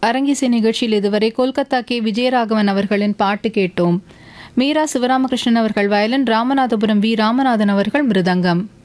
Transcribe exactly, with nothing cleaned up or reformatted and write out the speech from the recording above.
அரங்கிசை நிகழ்ச்சியில் இதுவரை கொல்கத்தா கே விஜயராகவன் அவர்களின் பாட்டு கேட்டோம். மீரா சிவராமகிருஷ்ணன் அவர்கள் வயலின், ராமநாதபுரம் வி ராமநாதன் அவர்கள் மிருதங்கம்.